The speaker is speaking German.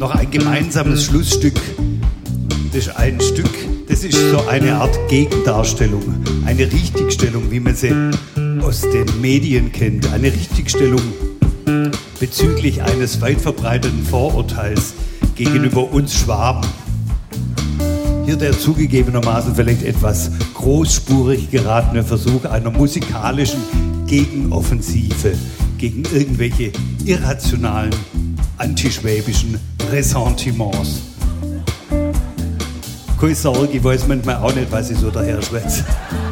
noch ein gemeinsames Schlussstück. Das ist ein Stück, das ist so eine Art Gegendarstellung, eine Richtigstellung, wie man sie aus den Medien kennt, eine Richtigstellung bezüglich eines weit verbreiteten Vorurteils gegenüber uns Schwaben. Hier der zugegebenermaßen vielleicht etwas großspurig geratene Versuch einer musikalischen Gegenoffensive gegen irgendwelche irrationalen, antischwäbischen Ressentiments. Keine Sorge, ich weiß manchmal auch nicht, was ich so daher schwätze.